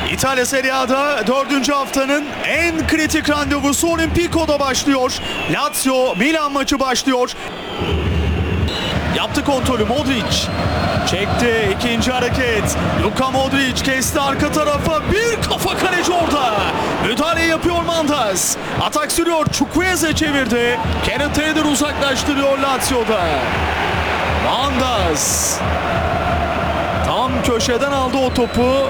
İtalya Serie A'da 4. haftanın en kritik randevusu Olimpico'da başlıyor. Lazio Milan maçı başlıyor. Yaptı kontrolü Modric. Çekti ikinci hareket. Luka Modric kesti arka tarafa. Bir kafa kaleci orada. Müdahale yapıyor Mandas. Atak sürüyor. Chukwueze çevirdi. Kenneth Taylor uzaklaştırıyor Lazio'da. Mandas. Tam köşeden aldı o topu.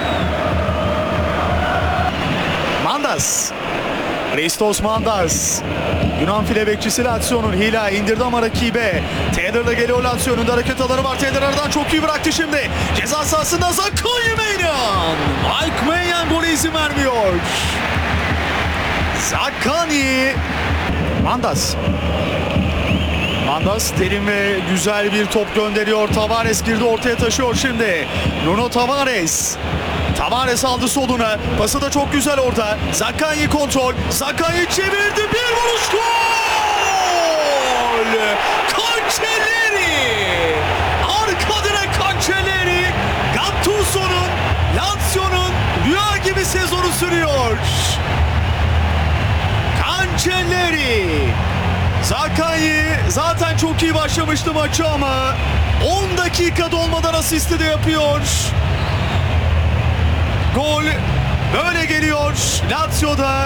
Mandas. Christos Mandas. Yunan file bekçisi Lazio'nun Hila indirdi ama rakibe. Taylor'la geliyor Lazio'nun da hareket alanı var. Taylor aradan çok iyi bıraktı şimdi. Ceza sahasında Zakai Meynan. Mike Maignan gole izin vermiyor. Zakai. Mandas. Mandas derin ve güzel bir top gönderiyor. Tavares girdi ortaya taşıyor şimdi. Nuno Tavares. Tavares aldı soluna. Pası da çok güzel orada. Zakai kontrol. Zakai çevirdi. Bir vuruş gol! Cancelleri! Arka direk Cancelleri. Gattuso'nun, Lazio'nun rüya gibi sezonu sürüyor. Cancelleri. Zakai zaten çok iyi başlamıştı maçı ama 10 dakika dolmadan asisti de yapıyor. Gol böyle geliyor Lazio'da.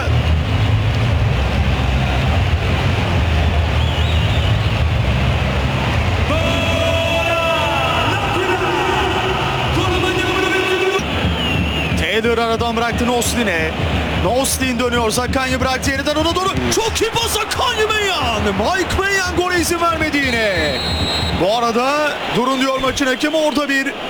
Taylor aradan bıraktı Noslin'e. Noslin dönüyor. Zakai bıraktı yeniden ona doğru. Çok iyi pas Zakai Meynan. Mike Maignan gole izin vermedi yine. Bu arada durun diyor maçın hakemi, orada bir